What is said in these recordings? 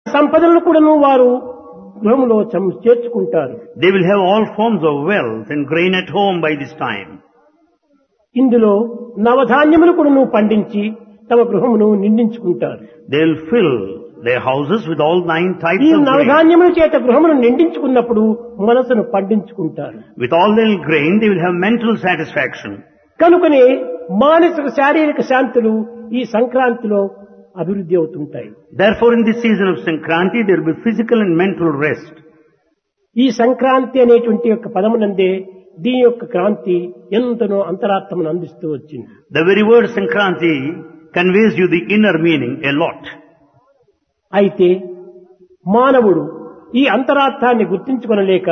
సంపదలను కూడాను వారు గృహములో చేర్చుకుంటారు. They will have all forms of wealth and grain at home by this time. ఇందులో నవధాన్యములు కూడాను పండించి తమ గృహమును నిండించుకుంటారు. They will fill their houses with all 9 types ఈ of grain. నవధాన్యముల చేత గృహమును నిండించుకున్నప్పుడు మనసును పండించుకుంటారు. With all their grain, they will have mental satisfaction. కనుకనే మానసిక శారీరక శాంతులు ఈ సంక్రాంతిలో అభివృద్ధి అవుతుంటాయి. Therefore, in this season of Sankranti, there will be physical and mental rest. ఈ సంక్రాంతి అనేటువంటి యొక్క పదమునందే దీని యొక్క క్రాంతి ఎంతనో అంతరార్థమును అందిస్తూ వచ్చింది. The very word Sankranti conveys you the inner meaning a lot. అయితే మానవుడు ఈ అంతరార్థాన్ని గుర్తించుకొనలేక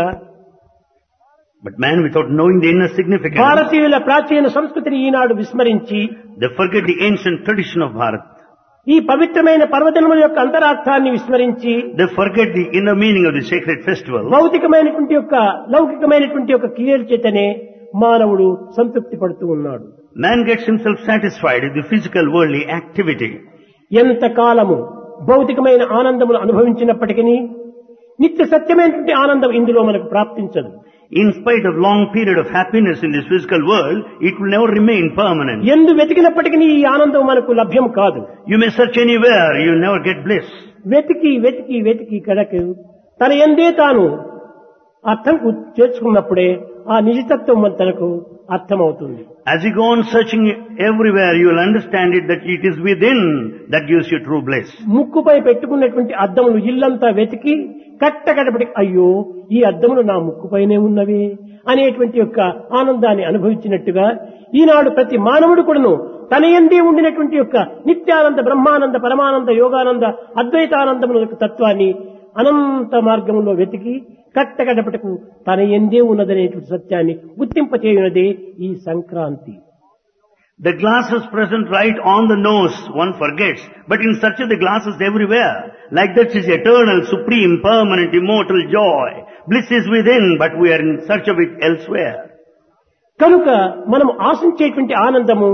But man, without knowing the inner significance, భారతీయుల ప్రాచీన సంస్కృతిని ఈనాడు విస్మరించి they forget the ancient tradition of Bharat. ఈ పవిత్రమైన పర్వదినముల యొక్క అంతరార్థాన్ని విస్మరించి They forget the inner meaning of the sacred festival. భౌతికమైనటువంటి యొక్క లౌకికమైనటువంటి యొక్క క్రియల చేతనే మానవుడు సంతృప్తి పడుతూ ఉన్నాడు. Man gets himself satisfied with the physical worldly activity. ఎంత కాలము భౌతికమైన ఆనందమును అనుభవించినప్పటికీ నిత్య సత్యమైనటువంటి ఆనందం ఇందులో మనకు ప్రాప్తించదు. In spite of long period of happiness in this physical world, it will never remain permanent. ఎందు వెతికినప్పటికీ ఈ ఆనందం మనకు లభ్యం కాదు. You may search anywhere, you will never get bliss. వెతికి వెతికి వెతికి కడకు తన ఎందే తాను అర్థం చేర్చుకున్నప్పుడే ఆ నిజతత్వం తనకు అర్థమవుతుంది. As you go on searching everywhere, you will understand it that it is within that gives you true bliss. ముక్కుపై పెట్టుకున్నటువంటి అద్దములు ఇల్లంతా వెతికి కట్టకడపటి అయ్యో ఈ అద్దములు నా ముక్కుపైనే ఉన్నవే అనేటువంటి యొక్క ఆనందాన్ని అనుభవించినట్టుగా ఈనాడు ప్రతి మానవుడు కూడాను తన యందే ఉండినటువంటి యొక్క నిత్యానంద బ్రహ్మానంద పరమానంద యోగానంద అద్వైతానందముల యొక్క తత్వాన్ని అనంత మార్గంలో వెతికి కట్టకడపటకు తన యందే ఉన్నదనేటువంటి సత్యాన్ని గుర్తింపచేయునదే ఈ Sankranti. The glasses present right on the nose, one forgets, but in search of the glasses everywhere. Like that is eternal, supreme, permanent, immortal joy. Bliss is within, but we are in search of it elsewhere. కనుక మనం ఆశించేటువంటి ఆనందము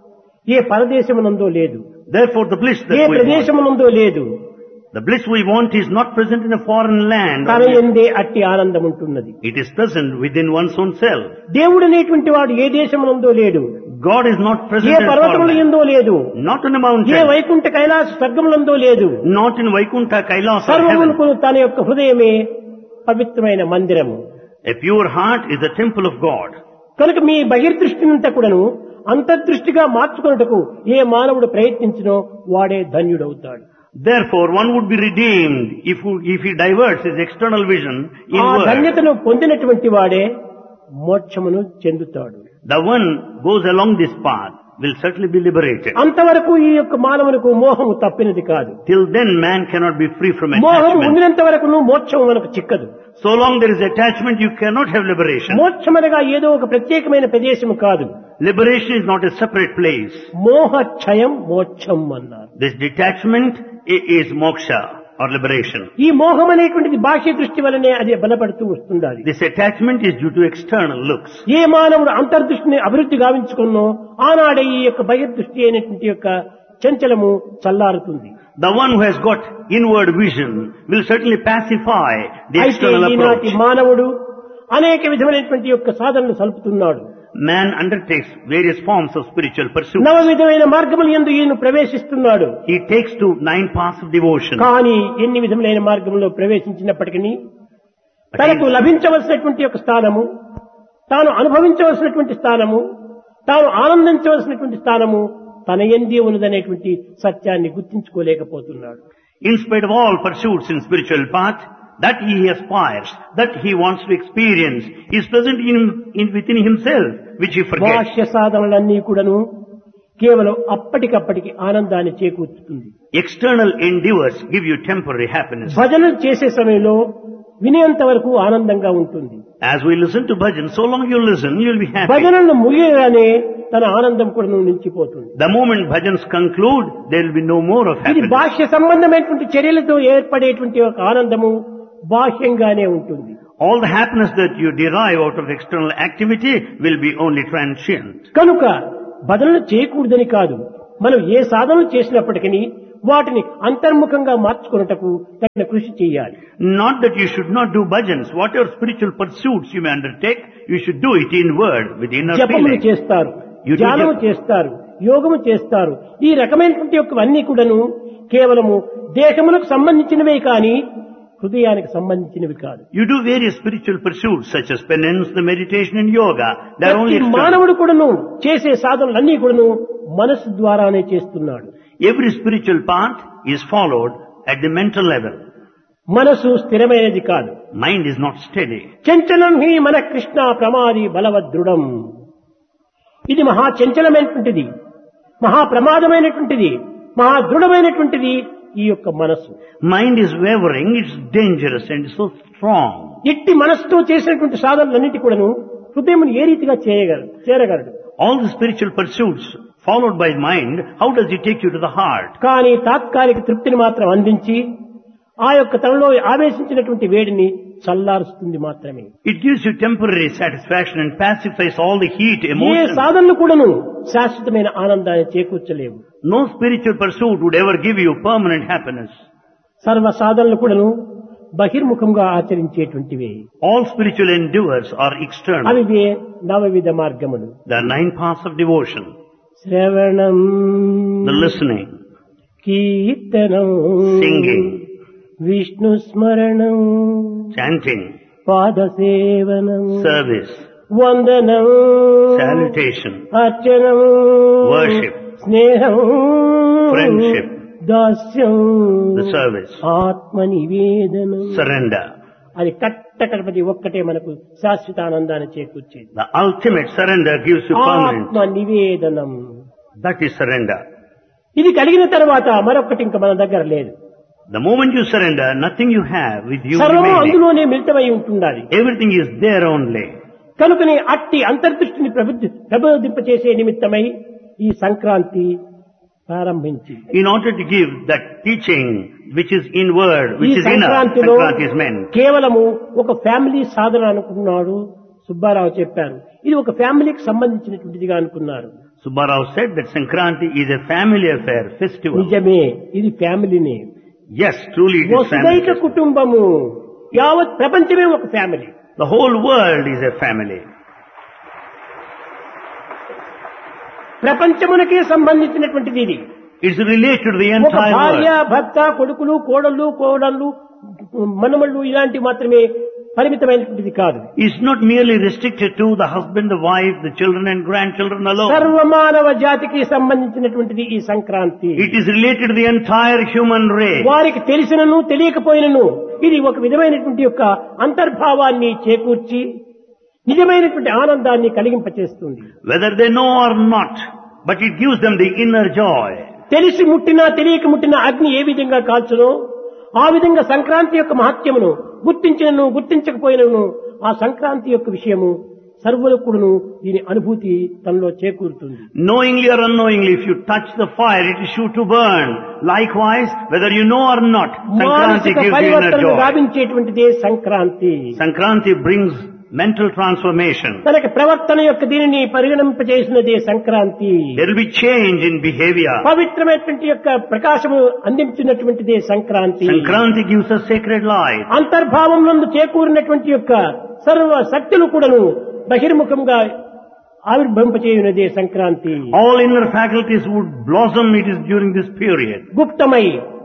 ఏ పరదేశమునందో లేదు. Therefore the bliss A that we want, ప్రదేశమునందో లేదు. the bliss we want is not present in a foreign land. తన యందే అట్టి ఆనందం ఉంటున్నది. It is present within one's own self. దేవుడు అనేటువంటి వాడు ఏ దేశమునందో లేడు. God is not present A in a పర్వతముల foreign land. యందో లేదు. Not in a A mountain. Vaikuntha Kailasa స్వర్గములందో లేదు. Not in Vaikuntha, Kailas or heaven. సర్వమునకు తన యొక్క హృదయమే పవిత్రమైన మందిరము. A pure heart is the temple of God. కనుక మీ బహిర్దృష్టినంతా కూడాను అంతర్దృష్టిగా మార్చుకొనుటకు ఏ మానవుడు ప్రయత్నించినో వాడే ధన్యుడవుతాడు. Therefore, one would be redeemed if he diverts his external vision ఆ inward. ధన్యతను పొందినటువంటి వాడే మోక్షమును చెందుతాడు. The one goes along this path will certainly be liberated. అంతవరకు ఈ యొక్క మానవునికి మోహము తప్పినది కాదు. Till then, man cannot be free from మోహం attachment. ఉండినంత వరకు మోక్షం మనకు చిక్కదు. So long there is attachment, you cannot have liberation. మోక్షమనగా ఏదో ఒక ప్రత్యేకమైన ప్రదేశం కాదు. Liberation is not a separate place. మోహ క్షయం మోక్షం అన్నారు. This detachment is moksha or liberation. ఈ మోహం అనేటువంటిది బాహ్య దృష్టి వలనే అది బలపడుతూ వస్తుండాలి. This attachment is due to external looks. ఏ మానవుడు అంతర్దృష్టిని అభివృద్ధి గావించుకున్నో ఆనాడే ఈ యొక్క బహిర్దృష్టి అనేటువంటి యొక్క చంచలము చల్లారుతుంది. The one who has got inward vision will certainly pacify the అయితే external approach. ఈనాటి మానవుడు అనేక విధమైనటువంటి యొక్క సాధనలు సలుపుతున్నాడు. Man undertakes various forms of spiritual pursuit. నవ విధమైన మార్గములు యందు ఈయన ప్రవేశిస్తున్నాడు. He takes to 9 paths of devotion. కానీ ఎన్ని విధములైన మార్గంలో ప్రవేశించినప్పటికీ తనకు లభించవలసినటువంటి యొక్క స్థానము, తాను అనుభవించవలసినటువంటి స్థానము, తాను ఆనందించవలసినటువంటి స్థానము తన యందే ఉన్నదనేటువంటి సత్యాన్ని గుర్తించుకోలేకపోతున్నాడు. In spite of all pursuits in spiritual path, that he aspires, that he wants to experience, is present within himself, which he forgets. బాహ్య సాధనలన్నీ కూడాను కేవలం అప్పటికప్పటికి ఆనందాన్ని చేకూర్చుతుంది. External endeavors give you temporary happiness. భజనలు చేసే సమయంలో వినేంత వరకు ఆనందంగా ఉంటుంది. As we listen to bhajan, so long you listen, you will be happy. భజనలు ముగియగానే తన ఆనందం కూడా నిలిచిపోతుంది. The moment bhajans conclude, there will be no more of ఇది happiness. బాహ్య సంబంధమైనటువంటి చర్యలతో ఏర్పడేటువంటి ఒక ఆనందము బాహ్యంగానే ఉంటుంది. All the happiness that you derive out of external activity will be only transient. కనుక భజనలు చేయకూడదని కాదు, మనం ఏ సాధనలు చేసినప్పటికీ వాటిని అంతర్ముఖంగా మార్చుకున్నటకు తగిన కృషి చేయాలి. Not that you should not do bhajans. Whatever spiritual pursuits you may undertake, you should do it inward with inner జపములు feeling. చేస్తారు, You do ధ్యానము japa. చేస్తారు, యోగము చేస్తారు. ఈ రకమైనటువంటి యొక్కవన్నీ కూడాను కేవలము దేహములకు సంబంధించినవే కానీ హృదయానికి సంబంధించినవి కాదు. You do various spiritual pursuits such as penance, the meditation and yoga. They are only ప్రతి external. మానవుడు కూడాను చేసే సాధనలన్నీ కూడాను మనసు ద్వారానే చేస్తున్నాడు. Every spiritual path is followed at the mental level. మనసు స్థిరమైనది కాదు. Mind is not steady. చంచలం హి మన కృష్ణ ప్రమాది బలవదృఢం. ఇది మహా చంచలమైనటువంటిది, మహా ప్రమాదమైనటువంటిది, మహా దృఢమైనటువంటిది ఈ యొక్క మనస్సు. Mind is wavering, it's dangerous and so strong. ఇట్టి మనస్సుతో చేసినటువంటి సాధనలన్నిటి కూడాను హృదయం ఏ రీతిగా చేరగలడు. All the spiritual pursuits followed by mind, how does it take you to the heart? కానీ తాత్కాలిక తృప్తిని మాత్రం అందించి ఆ యొక్క తనలో ఆవేశించినటువంటి వేడిని చల్లారుస్తుంది మాత్రమే. It gives you temporary satisfaction and pacifies all the heat, A emotion. సాధనలు కూడాను శాశ్వతమైన ఆనందాన్ని చేకూర్చలేవు. No spiritual pursuit would ever give you permanent happiness. సర్వ సాధనలు కూడాను బహిర్ముఖంగా ఆచరించేటువంటివే. All spiritual endeavors are external. అవివే నవవిధ మార్గములు. There are 9 paths of devotion. శ్రవణం, The listening, కీర్తనం, singing, విష్ణు స్మరణం, chanting, పాదసేవనం, service, వందనం, salutation, అర్చనం, worship, స్నేహం, friendship, దాస్యం, the service, ఆత్మ నివేదనం. surrender. అది కట్టకడపది ఒక్కటే మనకు శాశ్వత ఆనందాన్ని చేకూర్చేది. The ultimate surrender gives you permanent. ఆత్మ నివేదనం. That is surrender. ఇది కలిగిన తర్వాత మరొకటి ఇంకా మన దగ్గర లేదు. The moment you surrender, nothing you have with you సర్వము remaining. అందులోనే మిళితమై ఉంటుండాలి. Everything is there only. కనుకనే అట్టి అంతర్దృష్టిని ప్రబోధింపచేసే నిమిత్తమై ఈ సంక్రాంతి ప్రారంభించి In order to give that teaching which is inward, ఈ which is inner, సంక్రాంతిలో Sankranti is meant. కేవలము ఒక ఫ్యామిలీ సాధన అనుకున్నాడు సుబ్బారావు చెప్పారు. ఇది ఒక ఫ్యామిలీకి సంబంధించినటువంటిదిగా అనుకున్నారు. Subbarao said that Sankranti is a family affair, festival. నిజమే, ఇది ఫ్యామిలీనే. Yes, truly it is వసుదైక family. కుటుంబము, యావత్ ప్రపంచమే ఒక family. The whole world is a family. ప్రపంచమునకే సంబంధించినటువంటిది ఇది. It's related to the ఒక entire భార్య, world. భర్త, కొడుకులు, కోడళ్ళు, మనమళ్ళు ఇలాంటి మాత్రమే పరిమితమైనటువంటిది కాదు. It's not merely restricted to the husband, the wife, the children and grandchildren alone. సర్వమానవ జాతికి సంబంధించినటువంటిది ఈ Sankranti. It is related to the entire human race. వారికి తెలిసినను తెలియకపోయినను ఇది ఒక విధమైనటువంటి యొక్క అంతర్భావాన్ని చేకూర్చి నిజమైనటువంటి ఆనందాన్ని కలిగింపచేస్తుంది. Whether they know or not, but it gives them the inner joy. తెలిసి ముట్టినా తెలియక ముట్టిన అగ్ని ఏ విధంగా కాల్చునో ఆ విధంగా సంక్రాంతి యొక్క మహత్యమును గుర్తించినను గుర్తించకపోయినను ఆ సంక్రాంతి యొక్క విషయము సర్వులకుడును దీని అనుభూతి తనలో చేకూరుతుంది. Knowingly or unknowingly, if you touch the fire, it is sure to burn. Likewise, whether you know or not, Sankranti మానసిక gives you inner పరివర్తనను joy. గావించేటువంటిదే Sankranti. Sankranti brings mental transformation. తనకి ప్రవర్తన యొక్క దీనిని పరిగణింపజేసినదే Sankranti. There will be change in behavior. పవిత్రమైనటువంటి యొక్క ప్రకాశము అందించినటువంటిదే Sankranti. Sankranti gives us sacred light. అంతర్భావంలో చేకూరినటువంటి యొక్క సర్వ శక్తులు కూడాను బహిర్ముఖంగా ఆవిర్భవింపచేయునదే Sankranti. All inner faculties would blossom, it is during this period. గుప్తమై,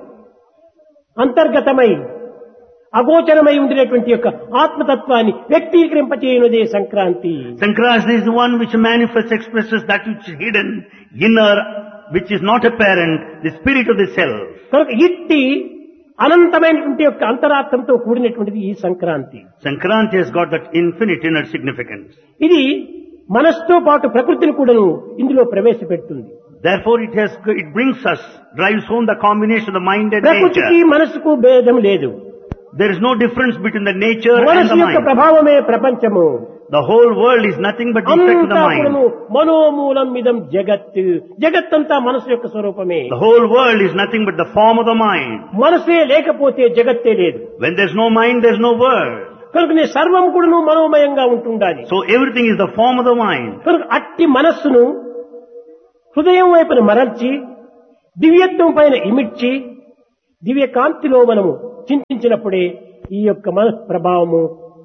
అంతర్గతమై, అగోచరమై ఉండినటువంటి యొక్క ఆత్మతత్వాన్ని వ్యక్తీకరింపచేయునదే Sankranti. Sankranti is the one which manifests, expresses that which is hidden, inner, which is not apparent, the spirit of the self. కనుక ఇట్టి అనంతమైనటువంటి యొక్క అంతరాత్మతో కూడినటువంటిది ఈ Sankranti. Sankranti has got that infinite inner significance. ఇది మనస్సుతో పాటు ప్రకృతిని కూడాను ఇందులో ప్రవేశపెడుతుంది. Therefore it brings us, drives home the combination of the mind and ప్రకృతికి nature. మనసుకు భేదం లేదు. There is no difference between the nature and మనసు the యొక్క mind. ప్రభావమే ప్రపంచము. The whole world is nothing but the effect of the అంతా mind. కూడాను మనోమూలం ఇదం జగత్. జగత్తంతా మనసు యొక్క స్వరూపమే. The whole world is nothing but the form of the mind. మనసే లేకపోతే జగత్తే లేదు. When there's no mind, there's no world. కనుక సర్వం కూడాను మనోమయంగా ఉంటుండాలి. So everything is the form of the mind. కనుక అట్టి మనస్సును హృదయం వైపున మరల్చి దివ్యత్వం పైన ఇమిడ్చి దివ్య కాంతిలో మనము చింతించినప్పుడే ఈ యొక్క మన ప్రభావము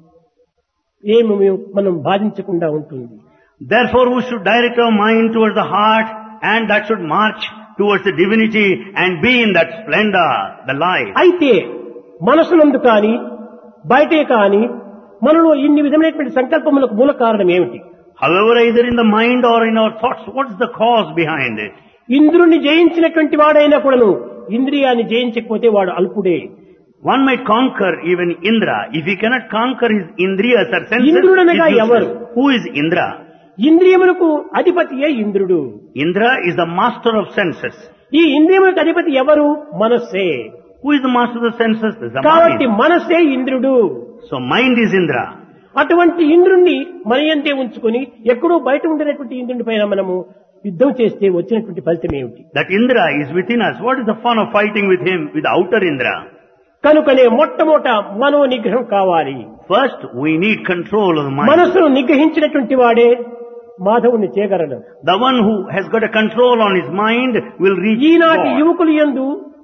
ఏమి మనం బాధించకుండా ఉంటుంది. Therefore we should direct our mind towards the heart, and that should march towards the divinity and be in that splendor, the light. అయితే మనసునందు కానీ బయటే కానీ మనలో ఇన్ని విధమైనటువంటి సంకల్పములకు మూల కారణం ఏమిటి? However, either in the mind or in our thoughts, what's the cause behind it? ఇంద్రుణ్ణి జయించినటువంటి వాడైనా కూడాను ఇంద్రియాన్ని జయించకపోతే వాడు అల్పుడే. One might conquer even Indra. If he cannot conquer his indriyas or senses, ఇంద్రుడనగా ఎవరు? who is Indra? ఇంద్రియములకు అధిపతియే ఇంద్రుడు. Indra is the master of senses. ఈ ఇంద్రియములకు అధిపతి ఎవరు? మనస్సే. Who is the master of the senses? The కాబట్టి mind. మనస్సే ఇంద్రుడు. So mind is Indra. అటువంటి ఇంద్రుణ్ణి మన యందే ఉంచుకొని ఎక్కడో బయట ఉండేటువంటి ఇంద్రుని పైన మనము యుద్ధం చేస్తే వచ్చినటువంటి ఫలితం ఏమిటి? That Indra is within us. What is the fun of fighting with him, with the outer Indra? కనుకనే మొట్టమొదట మనో నిగ్రహం కావాలి. First, we need control of the mind. మనసును నిగ్రహించినటువంటి వాడే మాధవుని చేయగలడు. The one who has got a control on his mind will reach ఈనాటి God. యువకులు యందు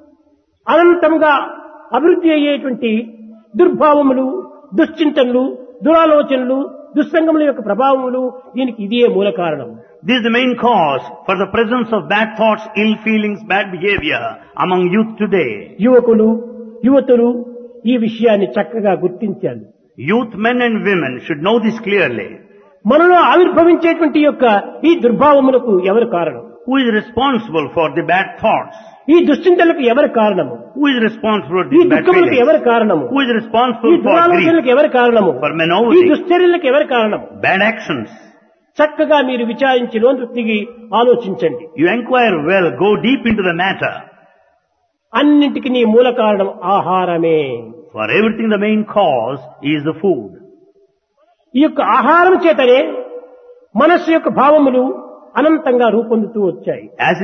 అనంతంగా అభివృద్ధి అయ్యేటువంటి దుర్భావములు, దుశ్చింతనలు, దురాలోచనలు, దుస్సంగముల యొక్క ప్రభావములు దీనికి ఇదే మూల కారణం. This is the main cause for the presence of bad thoughts, ill feelings, bad behavior among youth today. యువకులు, యువతులు ఈ విషయాన్ని చక్కగా గుర్తించాలి. Youth, men and women should know this clearly. మనలో ఆవిర్భవించేటువంటి యొక్క ఈ దుర్భావములకు ఎవరు కారణం? Who is responsible for the bad thoughts? ఈ దుశ్చింతలకు ఎవరు కారణము? Who is responsible for ఈ these bad దుఃఖములకు feelings? ఎవరు కారణము? Who is ఈ responsible for grief, దురాలోచనలకు ఎవరు కారణము? for ఈ menopause, దుశ్చర్యలకు ఎవరు కారణము? bad actions? చక్కగా మీరు విచారించి లోను దిగి ఆలోచించండి. You inquire well, go deep into the matter. అన్నింటికి నీ మూల కారణం ఆహారమే. For everything the main cause is the food. ఈ యొక్క ఆహారం చేతనే మనస్సు యొక్క భావములు అనంతంగా రూపొందుతూ వచ్చాయి.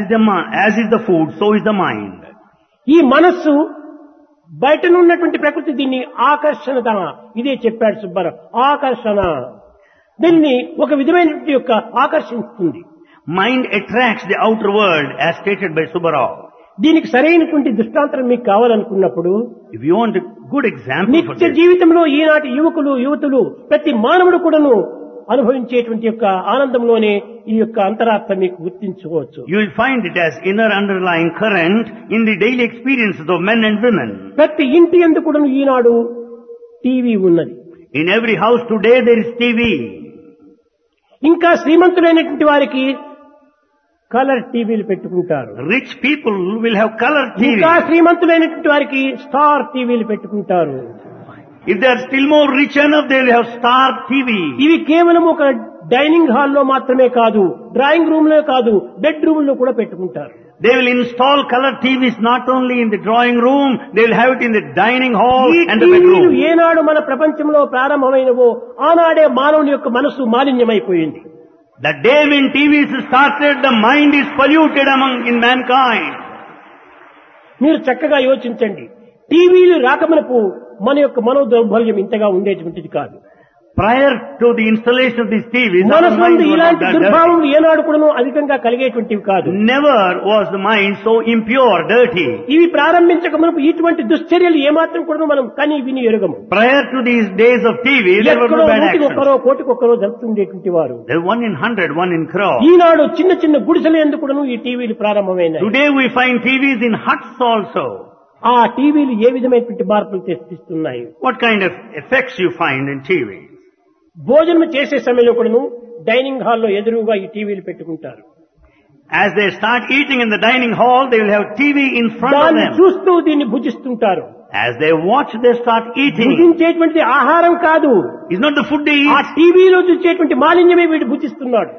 As is the food, so is the mind. ఈ మనస్సు బయటనున్నటువంటి ప్రకృతి దీన్ని ఆకర్షణ ఇదే చెప్పాడు సుబ్బారావు. ఆకర్షణ దీన్ని ఒక విధమైనటువంటి యొక్క ఆకర్షిస్తుంది. Mind attracts the outer world as stated by Subbarao. దీనికి సరైనటువంటి దృష్టాంతరం మీకు కావాలనుకున్నప్పుడు If you want a good example for నిత్య this, జీవితంలో ఈనాటి యువకులు యువతులు ప్రతి మానవుడు కూడాను అనుభవించేటువంటి యొక్క ఆనందంలోనే ఈ యొక్క అంతరార్థం మీకు గుర్తించుకోవచ్చు. you will find it as inner underlying current in the daily experiences of men and women. ప్రతి ఇంటి యందు కూడాను ఈనాడు టీవీ ఉన్నది. In every house today there is TV. ఇంకా శ్రీమంతులైనటువంటి వారికి కలర్ టీవీలు పెట్టుకుంటారు. Rich people will have color TV. ఇంకా శ్రీమంతులైనటువంటి వారికి స్టార్ టీవీలు పెట్టుకుంటారు. If they are still more rich enough, they will have star TV. ఇవి కేవలం ఒక డైనింగ్ హాల్లో మాత్రమే కాదు, డ్రాయింగ్ రూమ్ లో కాదు, బెడ్ రూమ్ లో కూడా పెట్టుకుంటారు. They will install color TVs not only in the drawing room, they will have it in the dining hall ఈ and the టీవీలు bedroom. ఏనాడు మన ప్రపంచంలో ప్రారంభమైనవో ఆనాడే మానవుని యొక్క మనస్సు మాలిన్యమైపోయింది. The day when TVs started, the mind is polluted in mankind. మీరు చక్కగా యోచించండి. టీవీలు రాకమునపు మన యొక్క మనో దౌర్బల్యం ఇంతగా ఉండేటువంటిది కాదు. Prior to the installation of these TVs, our మనసు mind was not ఇలాంటి that దుర్భావములు ఏనాడు కూడా అధికంగా కలిగేటువంటివి కాదు. dirty. Never was the mind so impure, dirty. ఇవి ప్రారంభించక మనకు ఇటువంటి దుశ్చర్యలు ఏమాత్రం కూడా మనం కని విని ఎరుగము. Prior to these days of TV, there were ఎక్కడో no bad actions. ఒక్కరో కోటికొక్కరో జరుగుతుండేటువంటి వారు. There were 1 in 100, 1 in crore. ఈనాడు చిన్న చిన్న గుడిసెల ఎందుకు కూడా ఈ టీవీలు ప్రారంభమైనాయి. Today we find TVs in huts also. ఆ టీవీలు ఏ విధమైనటువంటి మార్పులు తెప్పిస్తున్నాయి. What kind of effects you find in TV? భోజనం చేసే సమయంలో కూడాను డైనింగ్ హాల్లో ఎదురుగా ఈ టీవీలు పెట్టుకుంటారు. As they start eating in the dining hall, they will have TV in front of దాన్ని them. చూస్తూ దీన్ని భుజిస్తుంటారు. As they watch, they start eating. భుజించేటువంటి ఆహారం కాదు, It's not the food they ఆ eat. టీవీలో చూసేటువంటి మాలిన్యమే వీడు భుజిస్తున్నాడు.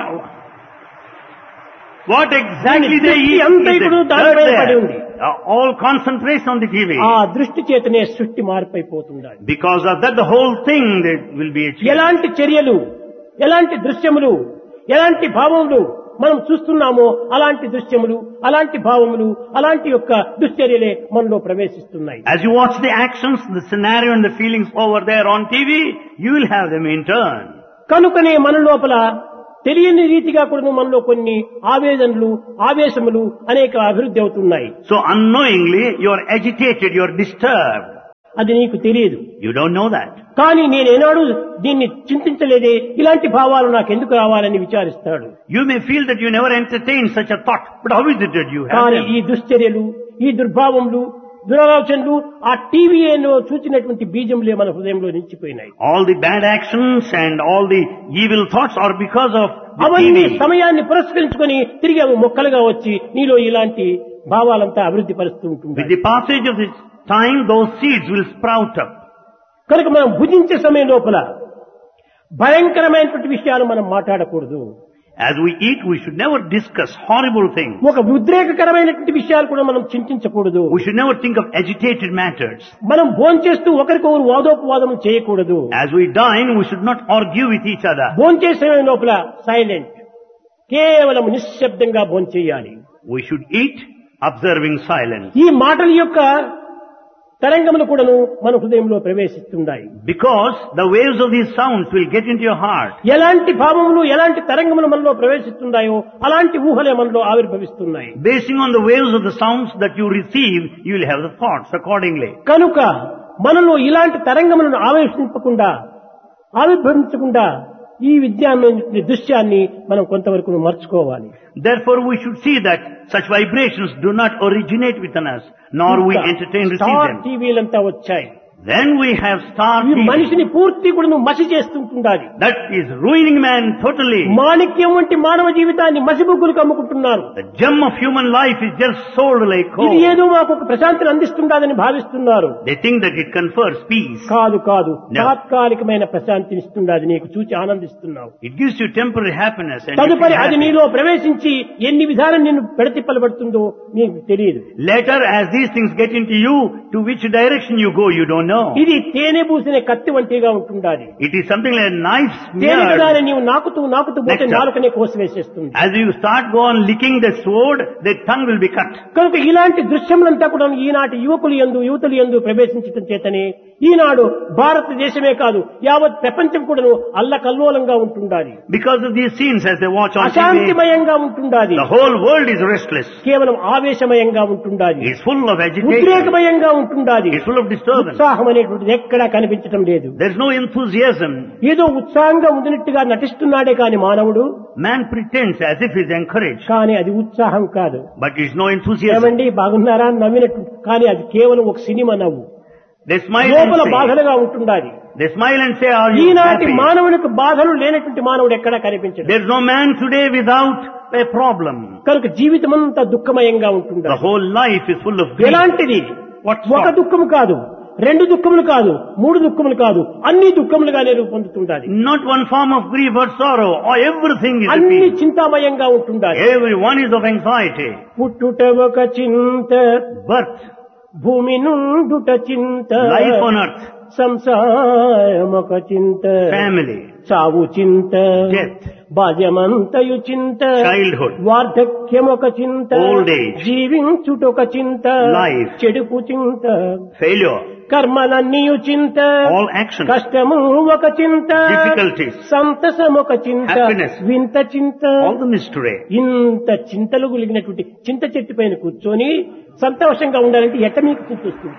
What exactly they eat is అంతా ఇప్పుడు దానిపై there. పడి ఉంది. All concentration on the TV. ఆ దృష్టి చేతనే సృష్టి మార్పైపోతుండాలి. Because of that, the whole thing that will be achieved. ఎలాంటి చర్యలు, ఎలాంటి దృశ్యములు, ఎలాంటి భావములు మనం చూస్తున్నామో అలాంటి దృశ్యములు, అలాంటి భావములు, అలాంటి యొక్క దుశ్చర్యలే మనలో ప్రవేశిస్తున్నాయి. As you watch the actions, the scenario and the feelings over there on TV, you will have them in turn. కనుకనే మన లోపల తెలియని రీతిగా కూడా మనలో కొన్ని ఆవేదనలు ఆవేశములు అనేక అభివృద్ధి అవుతున్నాయి. So unknowingly you are agitated, you are disturbed. అది నీకు తెలియదు. You don't know that. కానీ నేనేనాడు దీన్ని చింతించలేదే, ఇలాంటి భావాలు నాకెందుకు రావాలని విచారిస్తాడు. You may feel that you never entertained such a thought, but how is it that you have కానీ them? ఈ దుశ్చర్యలు, ఈ దుర్భావములు, దురాలోచనలు ఆ టీవీలో చూచినటువంటి బీజములే మన హృదయంలో నిలిచిపోయినాయి. All the bad actions and all the evil thoughts are because of the అవన్నీ TV. సమయాన్ని పురస్కరించుకొని తిరిగి అవి మొక్కలుగా వచ్చి నీలో ఇలాంటి భావాలంతా అభివృద్ధి పరుస్తూ With ఉంటుంది. the passage of this time, those seeds will sprout up. కనుక మనం భుజించే సమయం లోపల భయంకరమైనటువంటి విషయాలు మనం మాట్లాడకూడదు. As we eat, we should never discuss horrible things. ఒక ఉద్రేకకరమైనటువంటి విషయాలు కూడా మనం చింతించకూడదు. We should never think of agitated matters. మనం భోంచేస్తూ ఒకరికొకరు వాదోపవాదం చేయకూడదు. As we dine, we should not argue with each other. భోంచేసే సమయం లోపల సైలెంట్, కేవలం నిశ్శబ్దంగా భోంచేయాలి. We should eat observing silence. ఈ మాటల యొక్క తరంగములు కూడాను మన హృదయంలో ప్రవేశిస్తున్నాయి. Because the waves of these sounds will get into your heart. ఎలాంటి భావములు ఎలాంటి తరంగములు మనలో ప్రవేశిస్తున్నాయో అలాంటి ఊహలే మనలో ఆవిర్భవిస్తున్నాయి. Basing on the waves of the sounds that you receive, you will have the thoughts accordingly. కనుక మనలో ఇలాంటి తరంగములను ఆవిర్భవించకుండా ఈ విద్యాన్ని దృశ్యాన్ని మనం కొంతవరకు మర్చుకోవాలి. Therefore, we should see that such vibrations do not originate within us, nor we entertain receive star them. టీవీలంతా వచ్చాయి. Then we have star ఈ TV. మనిషిని పూర్తి కూడా మసి చేస్తుంటుండాలి. That is ruining man totally. మాణిక్యం వంటి మానవ జీవితాన్ని మసిబుగ్గులకు అమ్ముకుంటున్నారు. The gem of human life is just sold like ఇది coal. ఏదో మాకు ఒక ప్రశాంతిని అందిస్తుండదని భావిస్తున్నారు. They think that it confers peace. కాదు కాదు, No. తాత్కాలికమైన ప్రశాంతిని ఇస్తుండది. నీకు చూచి ఆనందిస్తున్నావు. It gives you temporary happiness and you తదుపరి feel అది happy. నీలో ప్రవేశించి ఎన్ని విధాలు నిన్ను పెడతిప్పలబడుతుందో నీకు తెలియదు. Later, as these things get into you, to which direction you go, you don't know. ఇది తేనె పూసిన కత్తి వంటిగా ఉంటుండాలి. It is something like a knife తేనె కదా smeared. నీవు నాకుతూ పోతే Nectar. నాలుకనే కోసివేసేస్తుంది. As you start go on licking the sword, the tongue will be cut. కనుక ఇలాంటి దృశ్యములంతా కూడా ఈనాటి యువతులు యందు ప్రవేశించడం చేతనే ఈనాడు భారతదేశమే కాదు యావత్ ప్రపంచం కూడాను అల్లకల్లోలంగా ఉంటుండాలి. Because of these scenes as they watch on TV, అశాంతిమయంగా ఉంటుండాలి. the whole world is restless. కేవలం ఆవేశమయంగా ఉంటుండాలి. It's full of agitation. ఉద్రేకమయంగా ఉంటుండాలి. It's full of disturbance. ఉత్సాహం అనేటువంటిది ఎక్కడా కనిపించడం లేదు. There's no enthusiasm. ఏదో ఉత్సాహంగా ఉందినట్టుగా నటిస్తున్నాడే కాని మానవుడు, Man pretends as if he's encouraged, కానీ అది ఉత్సాహం కాదు. but it's no enthusiasm. ఏమండి బాగున్నారా అని నవ్వినట్టు, కానీ అది కేవలం ఒక సినిమా నవ్వు. They smile లోపల and say, బాధలుగా ఉంటుండాలి. are you ఈనాటి happy? మానవునికి బాధలు లేనటువంటి మానవుడు ఎక్కడా కనిపించడు. There's no man today without a problem. కనుక జీవితం అంతా దుఃఖమయంగా The ఉంటుండాలి. whole life is full of grief. ఎలాంటిది? What ఒక sort? దుఃఖము కాదు, రెండు దుఃఖములు కాదు, మూడు దుఃఖములు కాదు, అన్ని దుఃఖములుగానే రూపొందుతుండాలి. Not one form of grief or sorrow, or everything is a అన్ని pain. చింతామయంగా ఉంటుండాలి. Everyone is of anxiety. పుట్టుట ఒక చింత, Birth, భూమి నుండుట చింత, life on earth, సంసారం ఒక చింత, family, చావు చింత, death, బాల్యమంతయు చింత, childhood, వార్ధక్యం ఒక చింత, old age, జీవించుటొక చింత, life, చెడుపు చింత, failure, కర్మలన్నీయు చింత, all actions, కష్టము ఒక చింత, difficulties, సంతసం ఒక చింత, happiness, వింత చింత. all the mystery. ఇంత చింతలు గులిగినటువంటి చింత చెట్టు పైన కూర్చొని సంతోషంగా ఉండాలంటే ఎట్ట మీకు చింతొస్తుంది?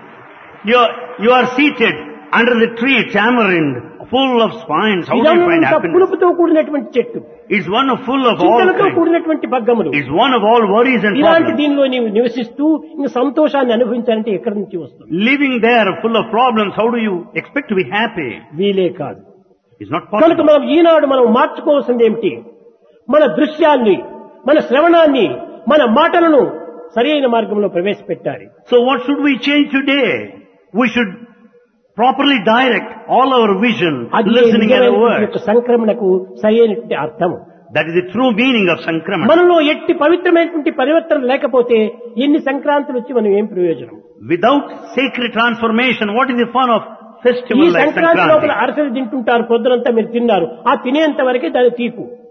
You are seated under the tree tamarind, full of spines. How do you find ఇదంతా happiness? పులుపుతో కూడినటువంటి చెట్టు, It's one of full of all చింతలతో kinds. కూడినటువంటి పగ్గములు. It's one of all worries and ఇలాంటి problems. దీనిలో నీవు నివసిస్తూ ఇంకా సంతోషాన్ని అనుభవించాలంటే ఎక్కడి నుంచి వస్తుంది? Living there full of problems, how do you expect to be happy? వీలే కాదు. It's not కనుక possible. మనం ఈనాడు మనం మార్చుకోవాల్సింది ఏమిటి? మన దృశ్యాన్ని, మన శ్రవణాన్ని, మన మాటలను సరైన మార్గంలో ప్రవేశపెట్టాలి. So what should we change today? We should properly direct all our vision, అది listening and నిజమైనటువంటి words. యొక్క సంక్రమణకు సరైనటువంటి అర్థం. That is the true meaning of Sankramana. మనలో ఎట్టి పవిత్రమైనటువంటి పరివర్తన లేకపోతే ఎన్ని సంక్రాంతులు వచ్చి మనం ఏం ప్రయోజనం? Without sacred transformation, what is the fun of ఈ festival like సంక్రాంతి లోపల Sankranti? అరసలు తింటుంటారు, పొద్దునంతా మీరు తిన్నారు, ఆ తినేంత వరకే దాని తీపు.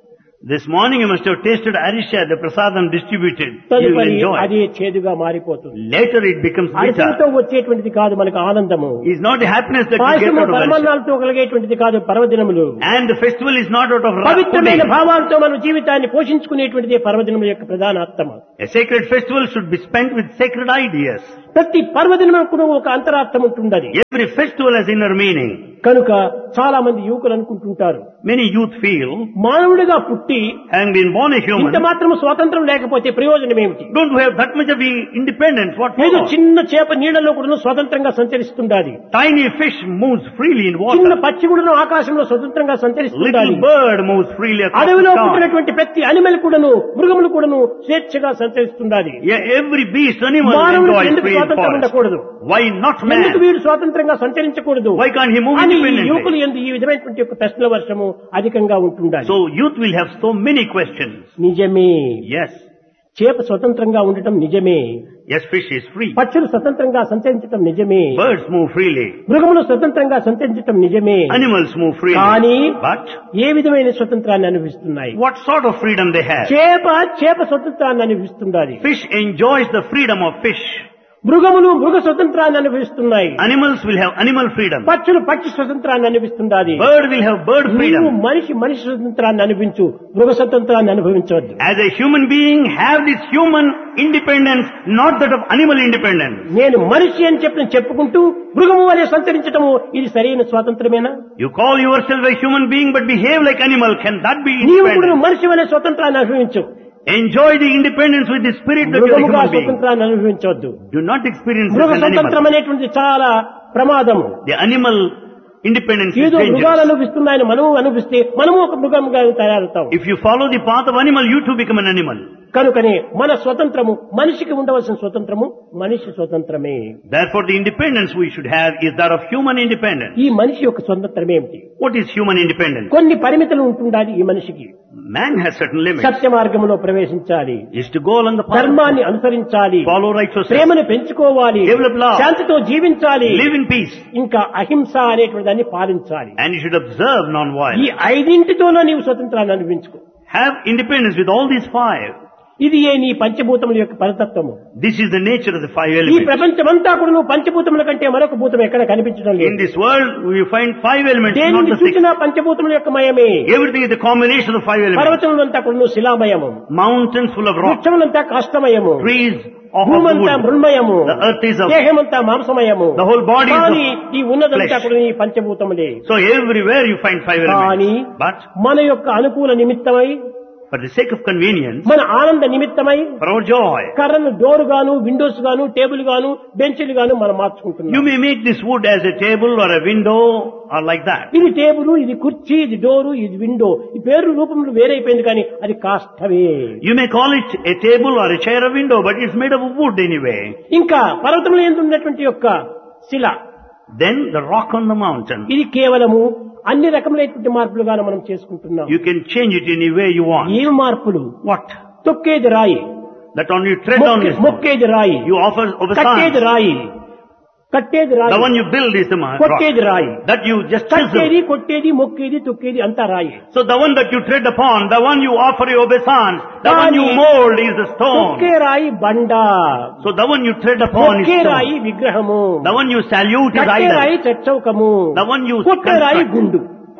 This morning you must have tasted arisha, the prasadam distributed. You will తదుపరి enjoy. అది చేదుగా మారిపోతుంది. Later it becomes అరిసెలతో bitter. వచ్చేటువంటిది కాదు మనకు ఆనందము. It's not the happiness that you get పాయసము out of arisha. పరమాన్నాలతో కలిగేటువంటిది కాదు పర్వదినములు. And the festival is not out of పవిత్రమైన pudding. భావాలతో మన జీవితాన్ని పోషించుకునేటువంటిది పర్వదినముల యొక్క ప్రధాన అర్థం. A sacred festival should be spent with sacred ideas. ప్రతి పర్వదినముకు ఒక అంతరార్థం ఉంటుండది. Every festival has inner meaning. కనుక చాలా మంది యువకులు అనుకుంటుంటారు, Many youth feel, మానవుడిగా పుట్టి having been born a ఇంత human, మాత్రం స్వాతంత్రం లేకపోతే ప్రయోజనం ఏమిటి? don't we have that much of independence? What ఏదో for? చిన్న చేప నీళ్ళలో కూడా స్వతంత్రంగా సంచరిస్తుండాలి. Tiny fish moves freely in చిన్న water. పక్షి కూడా ఆకాశంలో స్వతంత్రంగా సంచరిస్తుండాలి. Little bird moves freely across అడవిలో the sky. పుట్టినటువంటి ప్రతి అనిమల్ కూడాను, మృగములు కూడాను స్వేచ్ఛగా సంచరిస్తుండాలి. Yeah, every beast, animal మానవుడికి enjoys ఎందుకు free స్వాతంత్రం forest. ఉండకూడదు? Why not ఎందుకు man? వీడు స్వాతంత్రంగా సంచరించకూడదు Why can't he move అని ఈ యువకులు independently? ఎందు ఈ విధమైనటువంటి యొక్క ప్రశ్నల వర్షము అధికంగా ఉంటుండాలి. So youth will have so many questions. నిజమే, Yes, చేప స్వతంత్రంగా ఉండటం నిజమే, yes, fish is free. పక్షులు స్వతంత్రంగా సంచరించటం నిజమే, Birds move freely. మృగములు స్వతంత్రంగా సంచరించటం నిజమే. Animals move freely. కానీ But ఏ విధమైన స్వతంత్రాన్ని అనుభవిస్తున్నాయి? what sort of freedom they have? చేప స్వతంత్రాన్ని అనుభవిస్తుండాలి. Fish enjoys the freedom of fish. మృగములు మృగ స్వతంత్రాన్ని అనుభవిస్తున్నాయి. Animals will have animal freedom. పక్షులు పక్షి స్వతంత్రాన్ని అనుభవిస్తుండాలి. Bird will have bird నీవు freedom. మనిషి స్వతంత్రాన్ని అనుభవించు, మృగ స్వతంత్రాన్ని అనుభవించవద్దు. As a human being, have this human independence, not that of animal independence. నేను మనిషి అని చెప్పుకుంటూ మృగము వలె సంచరించటము ఇది సరైన స్వాతంత్రమేనా? You call yourself a human being but behave like animal. Can that be నీవు కూడా independent? మనిషి వలె స్వతంత్రాన్ని అనుభవించు, Enjoy the independence with the spirit that you are a మృగముగా human being. స్వతంత్రాన్ని అనుభవించవద్దు. Do not experience మృగ as an స్వతంత్రం animal. అనేటువంటిది చాలా ప్రమాదము. The animal independence is ఏదో మృగాలు dangerous. అనుభవిస్తున్నాయని మనము అనుభవిస్తే మనము ఒక మృగంగా తయారవుతాం. If you follow the path of animal, you too become an animal. కనుకనే మన స్వతంత్రము, మనిషికి ఉండవలసిన స్వతంత్రము మనిషి స్వతంత్రమే. Therefore, the independence we should have is that of human independence. ఈ మనిషి యొక్క స్వతంత్రం ఏమిటి? What is human independence? కొన్ని పరిమితులు ఉంటుండాలి ఈ మనిషికి. Man has certain limits. సత్య మార్గంలో ప్రవేశించాలి, Is to go along the path, ధర్మాన్ని అనుసరించాలి, follow righteousness, ప్రేమను పెంచుకోవాలి, develop love, శాంతితో జీవించాలి, live in peace, ఇంకా అహింస అనేటువంటి దాన్ని పాలించాలి. and you should observe ఈ non-violence. ఐదింటితోనూ నీవు స్వతంత్రాన్ని అనుభవించుకో. Have independence with all these five. ఇది నీ పంచభూతముల యొక్క పరతత్వము. This is the nature of the five ఈ elements. ప్రపంచమంతా కూడా నువ్వు పంచభూతముల కంటే మరొక భూతం ఎక్కడ కనిపించడం In లేదు. this world, we find five elements, not దేనిని the six. చూసినా పంచభూతముల యొక్క మయమే. Everything is the combination of the five elements. పర్వతములంతా కూడా నువ్వు శిలామయము, Mountains full of rock, వృక్షములంతా కాష్టమయము, trees of భూమంతా wood, మృణ్మయము, the earth is of, దేహమంతా మాంసమయము. the whole body కానీ is ఈ ఉన్నదంతా flesh. కూడా నీ పంచభూతములే. So everywhere you find five కానీ elements. But మన యొక్క అనుకూల నిమిత్తమై, for the sake of convenience, మన ఆనంద నిమిత్తమై for our joy, కర్రను డోర్ గాను, విండోస్ గాను, టేబుల్ గాను, బెంచ్లు గాను మనం మార్చుకుంటున్నాం. you may make this wood as a table or a window or like that. ఇది టేబుల్, ఇది కుర్చీ, ఇది డోరు, ఇది విండో. ఈ పేరు రూపంలో వేరైపోయింది కానీ అది కాష్టమే. You may call it a table or a chair or window, but it's made of wood anyway. ఇంకా పర్వతంలో ఎందున్నటువంటి యొక్క శిల, Then the rock on the mountain, ఇది కేవలము అన్ని రకములైనటువంటి మార్పులుగా మనం చేసుకుంటున్నాం. you can change it any way you want. ఏం మార్పులు? What? తొక్కేది రాయి, That on you tread on this, మొక్కేది రాయి, you offer కట్టేది obeisance. రాయి, కట్టేది The రాయి, one you build is the rock. కొట్టేది రాయి. That you just కట్టేది, chisel. కొట్టేది, మొక్కేది, తొక్కేది అంతా రాయి. So the one that you tread upon, the one you offer your obeisance, the one you Pani. mold is the stone. తొక్కే రాయి బండ, So the one you tread upon is మొక్కే రాయి stone. విగ్రహము, The one you salute is కట్టే idol. రాయి చచ్చౌకము, The one you కొట్టే రాయి construct. గుండు,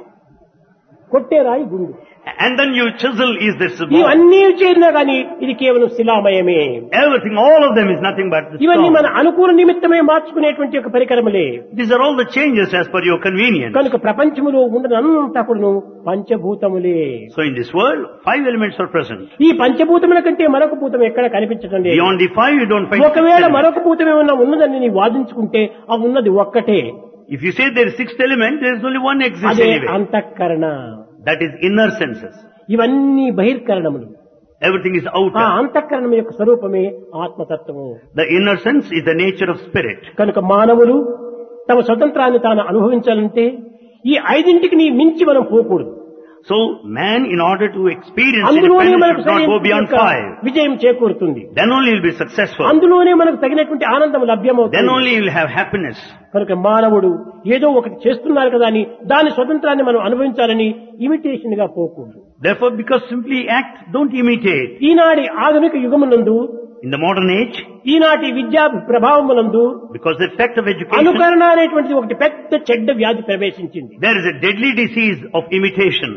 కొట్టే రాయి గుండు. And then you chisel is this bone. ఇవన్నీ చేరినా గాని ఇది కేవలం శిలామయమే. Everything, all of them is nothing but the ఇవన్నీ మన stone. అనుకూల నిమిత్తమే మార్చుకునేటువంటి ఒక పరికరములే. These are all the changes as per your convenience. కనుక ప్రపంచములో ఉన్నదంతా కూడాను పంచభూతములే. So in this world, five elements are present. ఈ పంచభూతముల కంటే మరొక భూతం ఎక్కడ కనిపించడం లేదు. Beyond the five, you don't find sixth ఒకవేళ element. మరొక భూతం ఏమన్నా ఉన్నదని నీ వాదించుకుంటే ఆ ఉన్నది ఒక్కటే, If you say there is sixth element, there is only one exists అదే anyway. అంతఃకరణ. That is inner senses. ఇవన్నీ బహిర్కరణములు. Everything is ఆ outer. అంతఃకరణం యొక్క స్వరూపమే ఆత్మతత్వము. The inner sense is the nature of spirit. కనుక మానవులు తమ స్వతంత్రాన్ని తాను అనుభవించాలంటే ఈ ఐదింటికి నీ మించి మనం పోకూడదు. So man, in order to experience అందులోనే independence, మనకు should not go beyond సరైన 5. విజయం చేకూరుతుంది. Then only you'll be successful. అందులోనే మనకు తగినటువంటి ఆనందం Then లభ్యమవుతుంది. only you'll have happiness. కనుక మానవుడు ఏదో ఒకటి చేస్తున్నారు కదా అని దాని స్వతంత్రాన్ని మనం అనుభవించాలని ఇమిటేషన్ గా పోకూడదు. Therefore, because simply act, don't imitate. ఈనాటి ఆధునిక యుగమునందు, In the modern age, ఈనాటి విద్యా ప్రభావమునందు because the effect of education, అనుకరణ అనేటువంటిది ఒకటి పెద్ద చెడ్డ వ్యాధి ప్రవేశించింది. there is a deadly disease of imitation.